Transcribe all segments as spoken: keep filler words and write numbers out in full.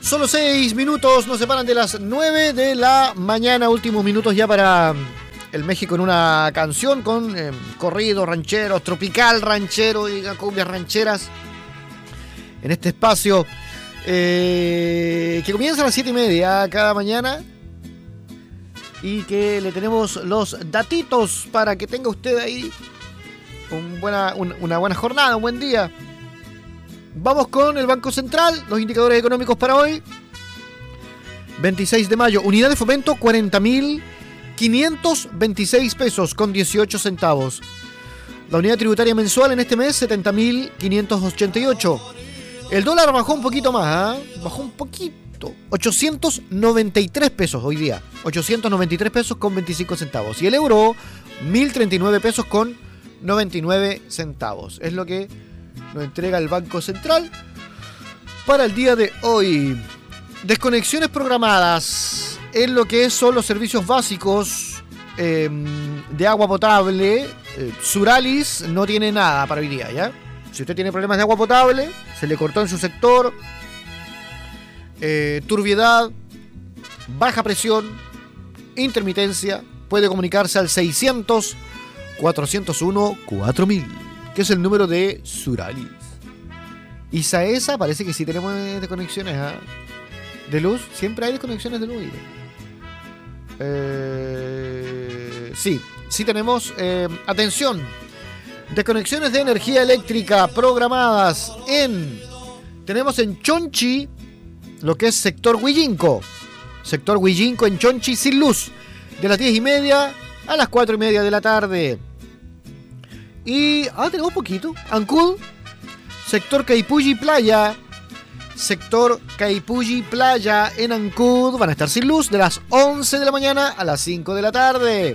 Solo seis minutos nos separan de las nueve de la mañana. Últimos minutos ya para el México en una canción con eh, corridos rancheros, tropical ranchero y cumbias rancheras. En este espacio eh, que comienza a las siete y media cada mañana. Y que le tenemos los datitos para que tenga usted ahí un buena, un, una buena jornada, un buen día. Vamos con el Banco Central, los indicadores económicos para hoy. veintiséis de mayo, unidad de fomento cuarenta mil quinientos veintiséis pesos con dieciocho centavos. La unidad tributaria mensual en este mes setenta mil quinientos ochenta y ocho. El dólar bajó un poquito más, ¿eh? Bajó un poquito. ochocientos noventa y tres pesos hoy día. ochocientos noventa y tres pesos con veinticinco centavos. Y el euro, mil treinta y nueve pesos con noventa y nueve centavos. Es lo que nos entrega el Banco Central para el día de hoy. Desconexiones programadas en lo que son los servicios básicos eh, de agua potable. Eh, Suralis no tiene nada para hoy día, ¿ya? Si usted tiene problemas de agua potable, se le cortó en su sector, eh, turbiedad, baja presión, intermitencia, puede comunicarse al seiscientos, cuatrocientos uno, cuatro mil, que es el número de Suralis. Y Saesa parece que sí tenemos desconexiones, ¿eh? De luz, siempre hay desconexiones de luz. Eh, sí, sí tenemos, eh, atención, desconexiones de energía eléctrica programadas en, tenemos en Chonchi, lo que es sector Huillinco, sector Huillinco en Chonchi sin luz, de las diez y media a las cuatro y media de la tarde. Y, ah, tenemos poquito, Ancud, sector Caipulli Playa, sector Caipulli Playa en Ancud, van a estar sin luz de las once de la mañana a las cinco de la tarde.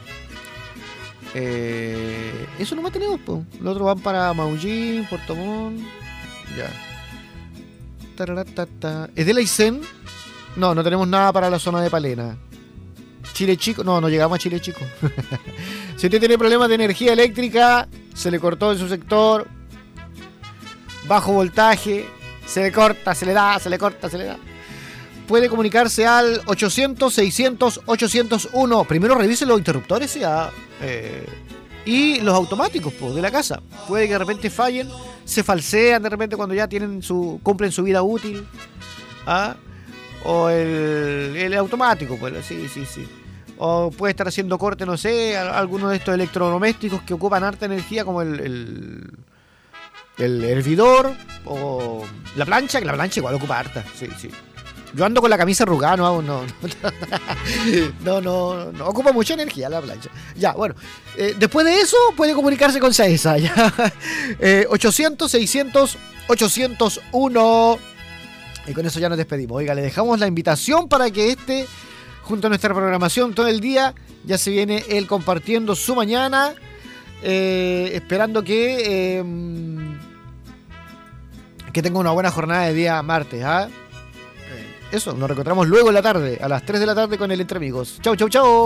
Eh, eso no más tenemos, po. Los otros van para Maullín, Puerto Montt. Ya. Tararatata. ¿Es de la Aysén? No, no tenemos nada para la zona de Palena. Chile Chico, no, no llegamos a Chile Chico. Si usted tiene problemas de energía eléctrica, se le cortó en su sector, bajo voltaje, se le corta, se le da, se le corta, se le da, puede comunicarse al ochocientos, seiscientos, ochocientos uno. Primero revise los interruptores ya, eh, y los automáticos pues, de la casa. Puede que de repente fallen, se falsean de repente cuando ya tienen su cumplen su vida útil. ¿Ah? O el, el automático, pues sí, sí, sí. O puede estar haciendo corte, no sé, algunos de estos electrodomésticos que ocupan harta energía, como el, el, el hervidor o la plancha, que la plancha igual ocupa harta, sí, sí. Yo ando con la camisa arrugada, no, no, no, no, no ocupa mucha energía la plancha. Ya, bueno, eh, después de eso puede comunicarse con Saesa, ya. Eh, ochocientos, seiscientos, ochocientos uno. Y con eso ya nos despedimos. Oiga, le dejamos la invitación para que este, junto a nuestra programación todo el día, ya se viene él compartiendo su mañana, eh, esperando que eh, que tenga una buena jornada de día martes, ¿ah? Eso, nos reencontramos luego en la tarde, a las tres de la tarde con el Entre Amigos. Chau, chau, chau.